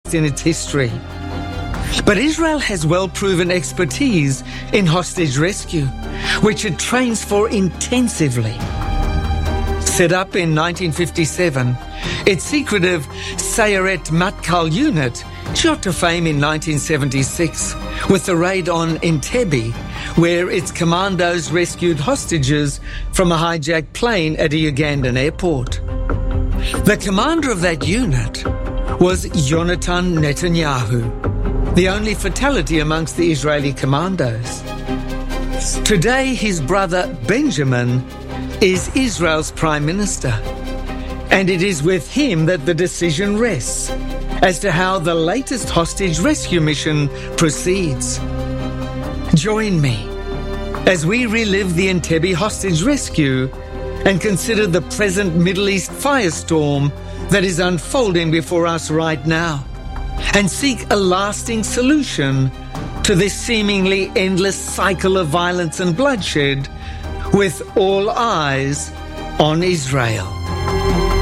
in its history. But Israel has well-proven expertise in hostage rescue, which it trains for intensively. Set up in 1957, its secretive Sayeret Matkal unit shot to fame in 1976 with the raid on Entebbe, where its commandos rescued hostages from a hijacked plane at a Ugandan airport. The commander of that unit was Yonatan Netanyahu, the only fatality amongst the Israeli commandos. Today, his brother Benjamin is Israel's Prime Minister, and it is with him that the decision rests as to how the latest hostage rescue mission proceeds. Join me as we relive the Entebbe hostage rescue and consider the present Middle East firestorm that is unfolding before us right now, and seek a lasting solution to this seemingly endless cycle of violence and bloodshed, with all eyes on Israel.